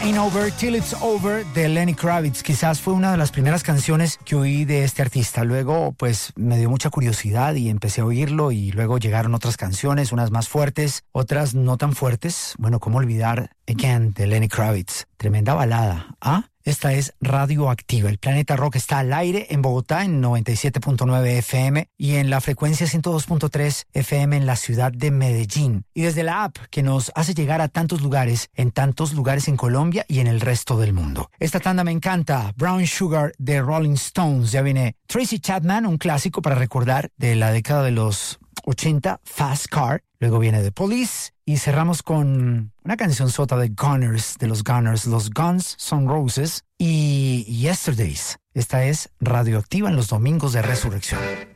Ain't Over Till It's Over de Lenny Kravitz. Quizás fue una de las primeras canciones que oí de este artista. Luego, pues, me dio mucha curiosidad y empecé a oírlo, y luego llegaron otras canciones, unas más fuertes, otras no tan fuertes. Bueno, ¿cómo olvidar Again de Lenny Kravitz? Tremenda balada, ¿ah? Esta es Radioactiva. El Planeta Rock está al aire en Bogotá en 97.9 FM y en la frecuencia 102.3 FM en la ciudad de Medellín. Y desde la app que nos hace llegar a tantos lugares en Colombia y en el resto del mundo. Esta tanda me encanta. Brown Sugar de Rolling Stones. Ya viene Tracy Chapman, un clásico para recordar de la década de los 80, Fast Car. Luego viene The Police y cerramos con una canción sota de Gunners, de los Gunners, los Guns N' Roses y Yesterdays. Esta es Radioactiva en los domingos de Resurrección.